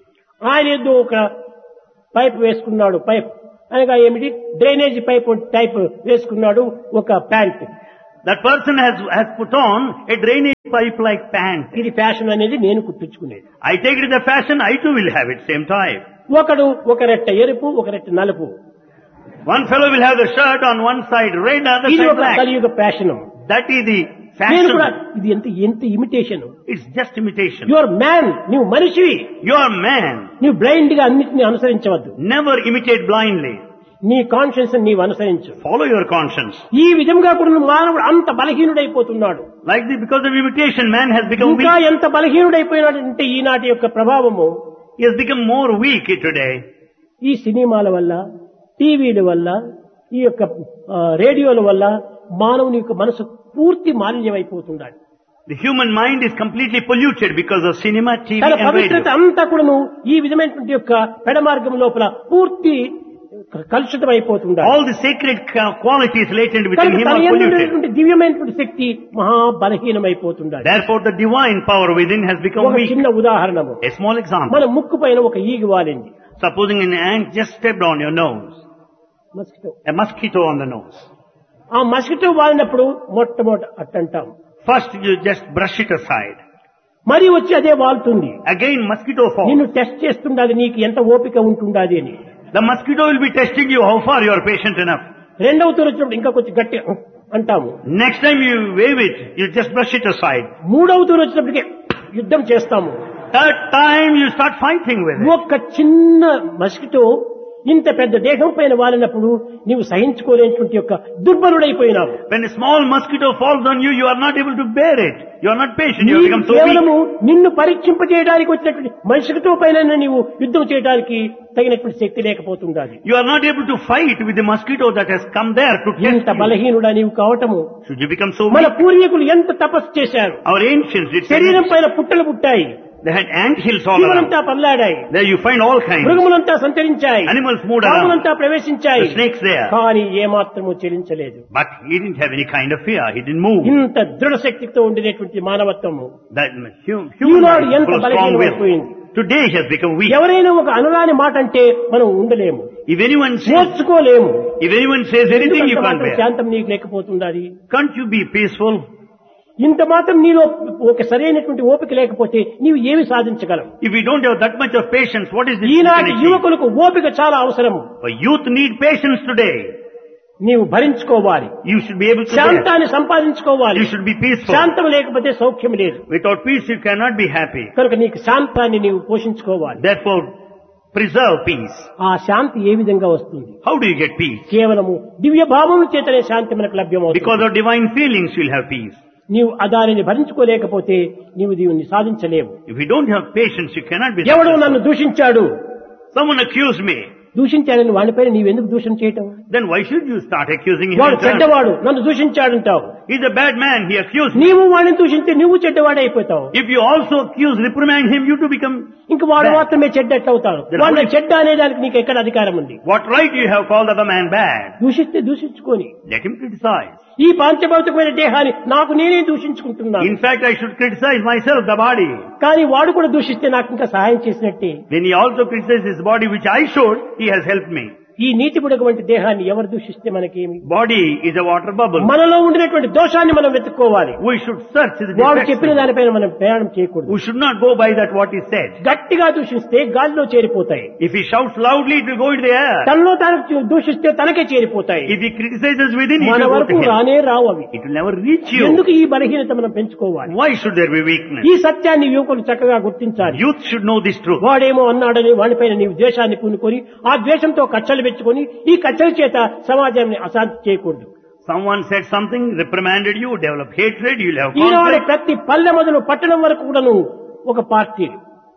ఆయన ఏదో ఒక పైప్ వేసుకున్నాడు, పైప్ అనగా ఏమిటి, డ్రైనేజ్ పైప్ టైప్ వేసుకున్నాడు, ఒక pant. That person has put on a drainage pipe like pant. ఇది ఫ్యాషన్ అనేది నేను కుట్టించుకునేది. I take it as a fashion, I too will have it, same type. ఒకడు ఒక రెట్ట ఎరుపు, ఒక రెట్ట నలుపు. One fellow will have the shirt on one side red, other ఇది side ఒక black. కలియుగ ఫ్యాషన్. That is the నేను కూడా fashion. ఇది ఎంత imitation. It's just imitation. Your man, నువ్వు మనిషివి, You are man. నువ్వు బ్లైండ్ గా అన్నిటిని అనుసరించవద్దు. Never imitate blindly. నీ కాన్షియన్స్ నీవు అనుసరించు. Follow your conscience. ఈ విధంగా కూడా మానవుడు అంత బలహీనుడైపోతున్నాడు. Like this, because of imitation, man has become ఇంకా weak. ఎంత బలహీనుడైపోయినాడు అంటే ఈనాటి యొక్క ప్రభావము He has become more weak today. ఈ సినిమాల వల్ల, టీవీల వల్ల, ఈ యొక్క రేడియోల వల్ల మానవుని యొక్క మనసు పూర్తి మాలిన్యమైపోతున్నాడు. The human mind is completely polluted because of cinema, TV తన and పవిత్రత radio. అంతా కూడాను ఈ విధమైనటువంటి యొక్క పెడమార్గం లోపల పూర్తి కలుషితం అయిపోతున్నాడు. All the sacred qualities latent within him తన are యందు polluted. ఉన్నటువంటి దివ్యమైనటువంటి శక్తి మహా బలహీనమైపోతున్నాడు. Therefore, the divine power within has become ఒక weak. చిన్న ఉదాహరణము, A small example. మన ముక్కు పైన ఒక ఈగ వాలింది. Supposing an ant just stepped on your nose, mosquito. a mosquito on the nose. ఆ మస్కిటో వాలినప్పుడు మొట్టమొదట అట్టంటాం, First, you just brush it aside. మరి వచ్చి అదే వాలుతుంది. Again, mosquito falls. నిన్ను టెస్ట్ చేస్తుండాలి, నీకు ఎంత ఓపిక ఉంటుండాలి అని. The mosquito will be testing you how far you are patient enough. రెండవ తూరు వచ్చినప్పుడు ఇంకా కొంచెం గట్టి అంటాము. Next time you wave it, you just brush it aside. మూడవ తూరు వచ్చినప్పటికీ యుద్ధం చేస్తాము. Third time you start fighting with it. ఒక్క చిన్న మస్కిటో ఇంత పెద్ద దేహం పైన వాలినప్పుడు నీవు సహించుకోలేనటువంటి యొక్క దుర్బలుడైపోయినావు. When a small mosquito falls on you, you are not able to bear it. You are not patient. You have become so కేవలము weak. నిన్ను పరీక్షింపజేయడానికి వచ్చినటువంటి మనిషితో పైన నీవు యుద్ధం చేయడానికి తగినటువంటి శక్తి లేకపోతుండాలి. You are not able to fight with the mosquito that has come there to test ఎంత you. బలహీనుడా నీవు కావటము. Should you become so మన weak? పూర్వీకులు ఎంత తపస్సు చేశారు. Our ancients did. శరీరం పైన పుట్టలు పుట్టాయి, They had ant hills all around. జీవులంతా పల్లాడాయి, There you find all kinds. మృగములంతా సంచరించాయి, Animals moved around. పాములంతా ప్రవేశించాయి, The snakes there. కానీ ఏమాత్రము చెలించలేదు. But he didn't have any kind of fear. He didn't move. ఇంత దృఢ శక్తితో ఉండేటువంటి మానవత్వము That human ఈనాడు mind ఎంత full of strong will. బలహీనమైపోయింది. Today he has become weak. ఎవరైనా ఒక అనురాని మాట అంటే మనం ఉండలేము, If anyone says, నేర్చుకోలేము. anything you can't bear. శాంతం నీకు లేకపోతుండాలి. Can't you be peaceful? ఇంత మాత్రం నీలో ఒక సరైనటువంటి ఓపిక లేకపోతే నీవు ఏమి సాధించగలవు? If you don't have that much of patience, what is this? ఈనాటి యువకులకు ఓపిక చాలా అవసరం. Youth need patience today. నీవు భరించుకోవాలి, You should be able to bear. శాంతాన్ని సంపాదించుకోవాలి. You should be peaceful. శాంతం లేకపోతే సౌఖ్యం లేదు. Without peace you cannot be happy. కనుక నీకు శాంతాన్ని నీవు పోషించుకోవాలి. Therefore, preserve peace. ఆ శాంతి ఏ విధంగా వస్తుంది? How do you get peace? కేవలము దివ్య భావము చేతనే శాంతి మనకు లభ్యమవుతుంది. Because of divine feelings you will have peace. నీవు దానిని భరించుకోలేకపోతే నీవు దీన్ని సాధించలేవు. If you don't have patience, you cannot be ఎవడో successful. నన్ను దూషించాడు, Someone accused me. దూషించాడని వాడిపైన నీవెందుకు దూషణ చేయటం? Then why should you start accusing him? వాడు in turn? చెడ్డవాడు, నన్ను దూషించాడంటావు. He's a bad man. He accused me. నీవు వాడిని దూషింటే నువ్వు చెడ్డవాడే అయిపోతావు. If you also accuse, reprimand him, you to become ఇంక వాడు bad. మాత్రమే చెడ్డట్టవుతాడు. వాడిని చెడ్డ అనేదానికి నీకు ఎక్కడ అధికారం ఉంది? What right you have called other man bad? దూషిస్తే దూషించుకొని Let him criticize. ఈ పాంచభౌతికమైన దేహాన్ని నాకు నేనే దూషించుకుంటున్నాను. In fact, I should criticize myself, the body. కానీ వాడు కూడా దూషిస్తే నాకు ఇంకా సహాయం చేసినట్టే. When he also criticizes his body, which I should, he has helped me. ఈ నీటి బుడగ దేహాన్ని ఎవరు దూషిస్తే మనకేమి? Body is a water bubble. మనలో ఉండినటువంటి దోషాన్ని మనం వెతుక్కోవాలి. We should search the వాడు defects. చెప్పిన దానిపైన మనం ప్రయాణం చేయకూడదు. We should not go by that what he said. గట్టిగా దూషిస్తే గాలిలో చేరిపోతాయి. If he shouts loudly, it will go into the air. తనలో తాను దూషిస్తే తనకే చేరిపోతాయి. If he criticizes within, it మన will go వరకు to him. రానే రావు అవి. It will never reach you. ఎందుకు ఈ బలహీనత మనం పెంచుకోవాలి? Why should there be weakness? ఈ సత్యాన్ని యువకులు చక్కగా గుర్తించాలి. Youth should know this truth. వాడేమో అన్నాడని వాడిపైన నీవు ద్వేషాన్ని పూనుకొని ఆ ద్వేషంతో కచ్చలు పెట్టుకొని ఈ కచ్చల చేత సమాజాన్ని అశాంతి చేయకూడదు. Someone said something, reprimanded you, develop hatred, you'll have Eenadu conflict. ప్రతి పల్లె మొదలు పట్టణం వరకు కూడాను ఒక party.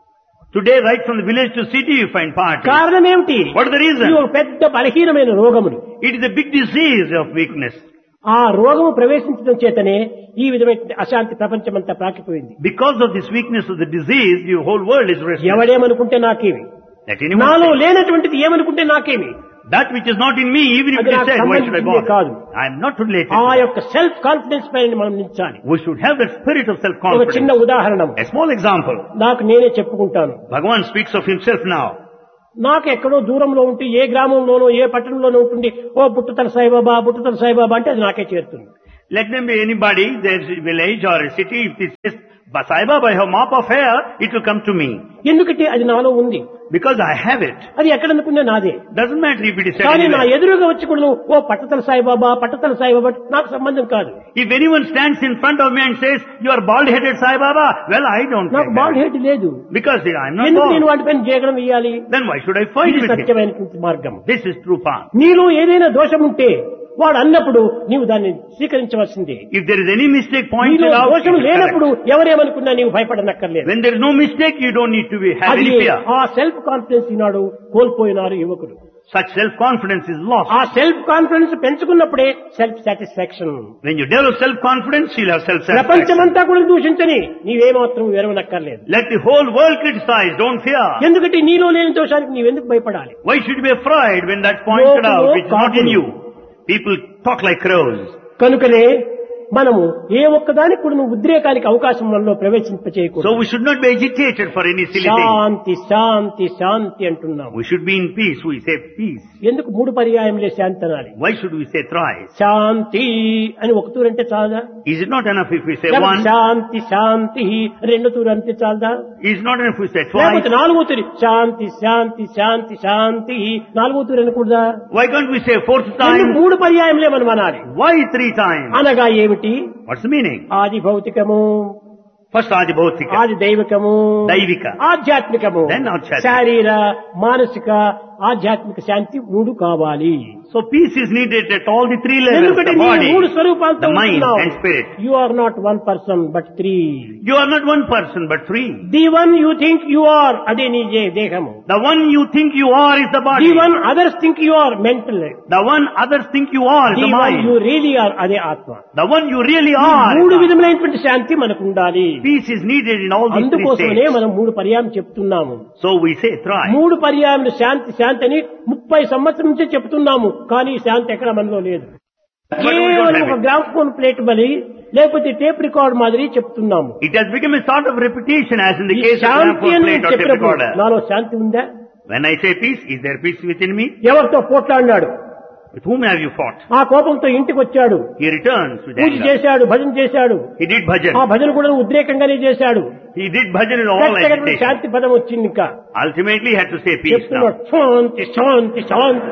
Today, right from the village to city, you find parties. కారణం ఏమిటి? What is the reason? ఇది ఒక పెద్ద బలహీనమైన రోగములు. It is a big disease of weakness. ఆ రోగము ప్రవేశించడం చేతనే ఈ విధమైన అశాంతి ప్రపంచమంతా ప్రాకిపోయింది. Because of this weakness of the disease, your whole world is restless. ఎవడేమనుకుంటే నాకేమి, Let anyone నాలో say, లేనటువంటిది ఏమనుకుంటే నాకేమి, that which is not in me, even if అది it is నాకు said, why should I సంబంధించిందే కాదు. bother? I am not related. ఆ to that. యొక్క సెల్ఫ్ కాన్ఫిడెన్స్ పైన మనం నిలిచాలి. We should have that spirit of ఒక self-confidence. చిన్న ఉదాహరణ A small example. నాకు నేనే చెప్పుకుంటాను. Bhagavan speaks of himself now. నాకు ఎక్కడో దూరంలో ఉంటే ఏ గ్రామంలోనో ఏ పట్టణంలోనో ఉంటుంది, ఓ బుట్టతల సాయిబాబా బుట్టతల సాయిబాబా అంటే అది నాకే చేరుతుంది. Let them be anybody, there's a village or a city, if it says, Sai Baba, I have mop of hair, it will come to me. ఎందుకంటే అది నాలో ఉంది. Because I have it. అది ఎక్కడ అనుకున్నా నాదే. Doesn't matter if it is said కానీ నా anywhere. ఎదురుగా వచ్చి కూడా నువ్వు ఓ పట్టతల సాయిబాబా పట్టతల సాయిబాబా నాకు సంబంధం కాదు. If anyone stands in front of me and says, you are bald-headed Sai Baba, well, I don't నాకు take బాల్ that. హెడ్ లేదు. Because I am not ఎందుకు నేను bald. వాటిపైన జయగడం ఇయ్యాలి? Then why should I fight ఇది with him? సత్యమైనటువంటి మార్గం. This is true path. నీలో ఏదైనా దోషం ఉంటే వాడు అన్నప్పుడు నీవు దాన్ని స్వీకరించవలసిందే. If there is any mistake నీలో pointed out, దోషం it is లేనప్పుడు correct. ఎవరేమనుకున్నా నీవు భయపడనక్కర్లేదు. When there is no mistake, you don't need to have అది any fear. ఆ సెల్ఫ్ కాన్ఫిడెన్స్ ఈనాడు కోల్పోయినారు యువకులు. Such self-confidence is lost. ఆ self confidence పెంచుకున్నప్పుడే self satisfaction. When you develop self-confidence, you'll have self-satisfaction. ప్రపంచమంతా కూడా దూషించని నీవేమాత్రం వెరవనక్కర్లేదు. Let the whole world criticize, don't fear. ఎందుకంటే నీలో లేని దోషానికి నీవెందుకు భయపడాలి? Why should you be afraid when that's pointed No, out, no, which is not in you? People talk like crows. కనుకనే మనము ఏ ఒక్కదానికి కూడా ఉద్రేకానికి అవకాశం మనలో ప్రవేశింపచేయకూడదు. So we should not be agitated for any silly thing. శాంతి శాంతి శాంతి అంటున్నాము. We should be in peace. We say peace. ఎందుకు 3 పర్యాయములే శాంతి అనాలి? Why should we say thrice? శాంతి అని ఒక తూరు అంటే చాలదా? Is it not enough if we say one? శాంతి శాంతి 2 తూరు అంటే చాలదా? Is it not enough if we say లేకపోతే twice? 4వ తూరి శాంతి శాంతి శాంతి శాంతి 4వ తూరు అనకూడదా? Why can't we say fourth time? 3 పర్యాయములే మనం అనాలి. Why 3 times? అనగా ఏమిటి? What's the meaning? ఆది భౌతికము, First Adibhautika, ఆది దైవికము, Daivika, ఆధ్యాత్మికము, then Adhyatmika. శారీర మానసిక ఆధ్యాత్మిక శాంతి 3 కావాలి. So peace is needed at all the 3 levels, ఎందుకంటే the నీ body, 3 స్వరూపాలతో the mind ఉంటున్నావు. and spirit. You are not one person but 3. You are not one person but 3. The one you think you are అదే నీ దేహము. The one you think you are is the body. The one others think you are mental. The one others think you are is The the one mind. you really are అదే ఆత్మ. The one you really ఈ are. 3 విధములైనటువంటి శాంతి మనకు ఉండాలి. Peace is needed in all these 3 అందుకోసమనే states. మనం 3 పర్యాయం చెప్తున్నాము. So we say thrice. 3 పర్యాయములు శాంతి శాంతి అని 30 సంవత్సరం నుంచే చెప్తున్నాము. కానీ ఈ శాంతి ఎక్కడ మనలో లేదు. కేవలం ఒక గ్రామ్ఫోన్ ప్లేట్ బలి లేకపోతే టేప్ రికార్డ్ మాదిరి చెప్తున్నాము. It has become a sort of repetition as in the ఈ case of శాంతి gramophone అని plate or tape చెప్పినప్పుడు recorder. నాలో శాంతి ఉందా? When I say peace, is there peace within me? ఎవరితో పోట్లాడినాడు? With whom have you fought? ఆ కోపంతో ఇంటికి వచ్చాడు, He returns with puja anger. చేశాడు, భజన చేశాడు. He did bhajan. ఆ భజన కూడా ఉద్రేకంగానే చేశాడు. He did bhajan in all ఖచ్చితంగా agitation. శాంతి పదం వచ్చింది. ఇంకా Ultimately, he had to say peace now. చెప్తున్నాడు శాంతి శాంతి శాంతి.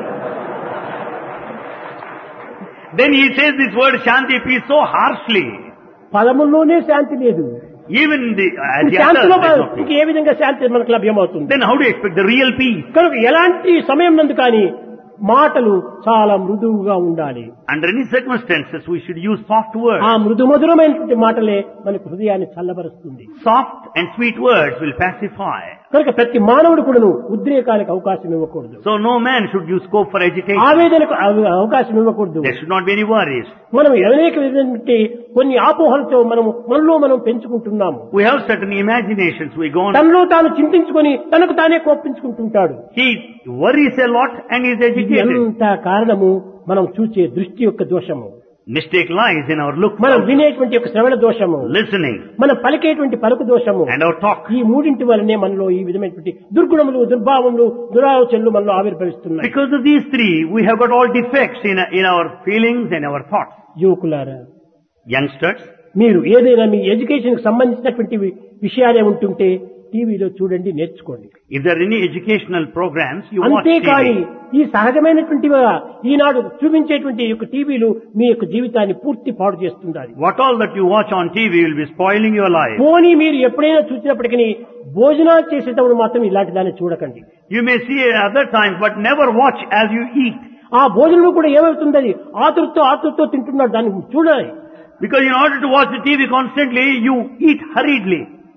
Then he says this word Shanti, peace, so harshly. పదముల్లోనే శాంతి లేదు. Even the, as the శాంతిలో others, there's no peace. ఏ విధంగా శాంతి మనకు లభ్యమవుతుంది? Then how do you expect the real peace? కనుక ఎలాంటి సమయం నందు కానీ మాటలు చాలా మృదువుగా ఉండాలి. Under any circumstances, we should use soft words. ఆ మృదు మధురమైనటువంటి మాటలే మనకు హృదయాన్ని చల్లబరుస్తుంది. Soft and sweet words will pacify. కనుక ప్రతి మానవుడు కూడాను ఉద్రేకానికి అవకాశం ఇవ్వకూడదు. So no man should use scope for agitation. ఆవేదనకు అవకాశం ఇవ్వకూడదు. There should not be any worries. మనం అనేక విధమైనటువంటి కొన్ని ఆపోహలతో మనలో మనం పెంచుకుంటున్నాము. We have certain imaginations. We go on. తనలో తాను చింతించుకొని తనకు తానే కోపించుకుంటుంటాడు. He worries a lot and is ఇది agitated. ఎంత కారణము మనం చూసే దృష్టి యొక్క దోషము, Mistake lies in our look, మనం వినేటువంటి యొక్క శ్రవణ దోషము, listening, మనం పలికేటువంటి పలుకు దోషము. and our talk. ఈ 3 వల్లనే మనలో ఈ విధమైనటువంటి దుర్గుణములు దుర్భావములు దురాలోచనలు మనలో ఆవిర్భవిస్తున్నాయి. Because of these 3, we have got all defects in our feelings and our thoughts. యువకులారా, Youngsters, మీరు ఏదైనా మీ ఎడ్యుకేషన్ కి సంబంధించినటువంటి విషయాలే ఉంటుంటే టీవీలో చూడండి, నేర్చుకోండి. if there are any educational programs, you watch అంతేకాని TV. ఈ సహజమైనటువంటిగా ఈనాడు చూపించేటువంటి యొక్క టీవీలు మీ యొక్క జీవితాన్ని పూర్తి పాడు చేస్తుండాలి. What all that you watch on TV will be spoiling your life. పోనీ మీరు ఎప్పుడైనా చూసినప్పటికీ భోజనాలు చేసేటప్పుడు మాత్రం ఇలాంటి దాన్ని చూడకండి. You may see at other times, but never watch as you eat. ఆ భోజనం కూడా ఏమవుతుంది, అది ఆతురతో తింటున్నాడు, దాన్ని చూడాలి. Because in order to watch the TV constantly, you eat hurriedly.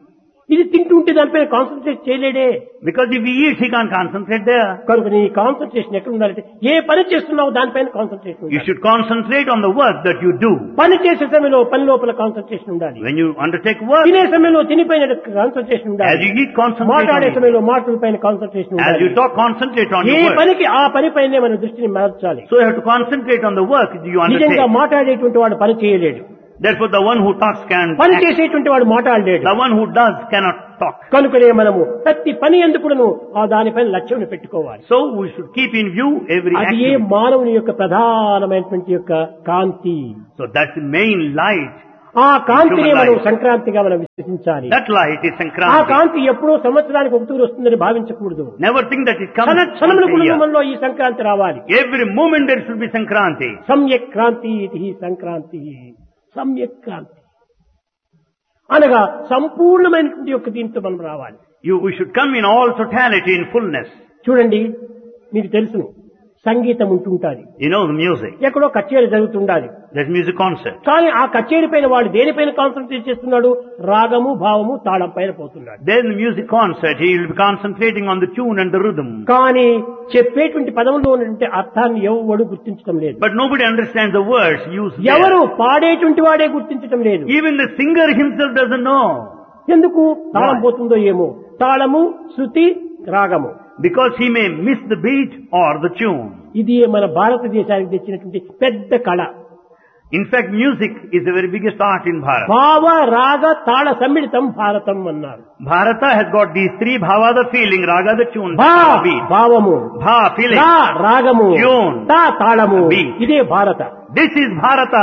ఇది తింటుంటే దానిపైన concentrate చేయలేడే. Because if he eats, he can't concentrate there. కనుక నీ కాన్సన్ట్రేషన్ ఎక్కడ ఉండాలంటే ఏ పని చేస్తున్నావు దానిపైన కాన్సన్ట్రేషన్ You ఉండాలి. should concentrate on the work that you do. పని చేసే సమయంలో పని లోపల కాన్సన్ట్రేషన్ ఉండాలి. When you undertake work, తినే సమయంలో తినిపైన కాన్సన్ట్రేషన్ as ఉండాలి. you eat, concentrate మాట్లాడే on it. సమయంలో మాటల పైన కాన్సన్ట్రేషన్ As ఉండాలి. you talk, concentrate on A your work. పనికి ఆ పని పైనే మన దృష్టిని మార్చాలి. So you have to concentrate on the work that you నిజంగా undertake. మాట్లాడేటువంటి వాడు పని చేయలేడు. Therefore, the one who talks can పని act. చేసేటువంటి వాడు మాట్లాడలేడు. The one who does cannot talk. కనుకనే మనము ప్రతి పని ఎందుకును ఆ దానిపైన లక్ష్యం పెట్టుకోవాలి. So we should keep in view every అది ఏ activity. మానవుని యొక్క ప్రధానమైనటువంటి యొక్క కాంతి. So that's the main light. ఆ కాంతిని Human మనం light. సంక్రాంతిగా మనం విశ్వసించాలి. That light is ఆ Sankranti. కాంతి ఎప్పుడో సంవత్సరానికి ఒకటూరు వస్తుందని భావించకూడదు. Never think that it comes క్షణముల once a year. కుటుంబంలో ఈ సంక్రాంతి రావాలి. Every moment there should be Sankranti. సమ్యక్ క్రాంతి ఇది సంక్రాంతి. సమ్యక్ క్రాంతి అనగా సంపూర్ణమైనటువంటి యొక్క దీంతో మనం రావాలి. We should come in all totality, in fullness. చూడండి, మీకు తెలుసును సంగీతం ఉంటుంటాది. You know the music. ఎక్కడో కచేరీ జరుగుతుండాలి. There's music concert. కానీ ఆ కచేరీ పైన వాడు దేనిపైన కాన్సన్ట్రేట్ చేస్తున్నాడు? రాగము, భావము, తాళం పైన పోతున్నాడు. Then the music concert, he will be concentrating on the tune and the rhythm. కానీ చెప్పేటువంటి పదములో ఉన్నటువంటి అర్థాన్ని ఎవడు గుర్తించడం లేదు. But nobody understands the words used there. ఎవరు పాడేటువంటి వాడే గుర్తించడం లేదు. Even the singer himself doesn't know. ఎందుకు? తాళం Why? పోతుందో ఏమో. తాళము, శృతి, రాగము. Because he may miss the beat or the tune. ఇది మన భారతదేశానికి తెచ్చినటువంటి పెద్ద కళ. In fact, music is the very biggest art in Bharat. భావ, రాగ, తాళ సమ్మిళితం భారతం అన్నారు. Bharata has got these three bhava, the feeling, raga, the tune, భా beat. భావము, Bha, feeling. రా రాగము, Tune. తా తాళము. Beat. ఇదే భారత. This is Bharata.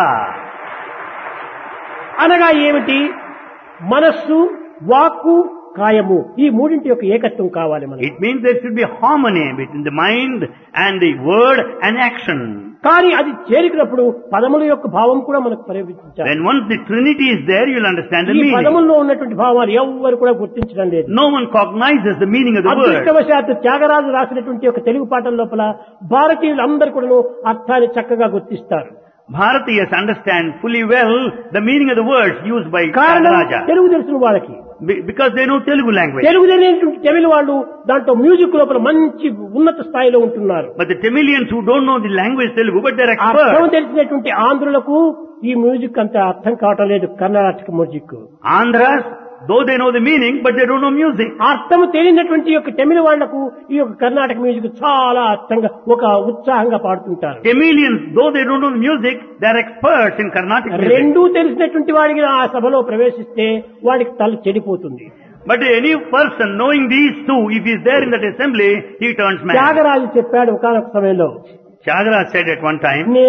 అనగా ఏమిటి? మనస్సు, వాక్కు, కాయము ఈ మూడింటి యొక్క ఏకత్వం కావాలి మనకి. It means there should be harmony between the mind and the word and action. కానీ అది చేరినప్పుడు పదముల యొక్క భావం కూడా మనకు పరివర్తించాలి. When once the Trinity is there, you will understand the ఈ meaning. పదముల్లో ఉన్నటువంటి భావాలు ఎవ్వరు కూడా గుర్తించడం లేదు. No one cognizes the meaning of the word. అదృష్టవశాత్తు త్యాగరాజు రాసినటువంటి ఒక తెలుగు పాటల లోపల భారతీయులందరూ కూడా అర్థాన్ని చక్కగా గుర్తిస్తారు. Bharatiyas understand fully well the meaning of the words used by కారణం Raja. తెలుగు తెలిసిన వాళ్ళకి. Because they know Telugu language. Telugu తెలియనటువంటి తమిళ వాళ్ళు దాంట్లో మ్యూజిక్ లోపల మంచి ఉన్నత స్థాయిలో ఉంటున్నారు. But the Tamilians who don't know the language Telugu, but they're అర్థం experts. తెలిసినటువంటి ఆంధ్రులకు ఈ మ్యూజిక్ అంత అర్థం కావటం లేదు. Karnataka music Andhras, though they know the meaning, but they don't know music. అర్థం తెలియనటువంటి యొక్క తమిళ వాళ్లకు ఈ యొక్క కర్ణాటక మ్యూజిక్ చాలా అర్థంగా ఒక ఉత్సాహంగా పాడుతుంటారు. Tamilians, though they don't know the music, they're experts in Carnatic music. రెండూ తెలిసినటువంటి వాడికి ఆ సభలో ప్రవేశిస్తే వాడికి తల చెడిపోతుంది. But any person knowing these two, if he's there in that assembly, he turns mad. Tyagaraju చెప్పాడు ఒకానొక సమయంలో, Tyagaraja said at one time,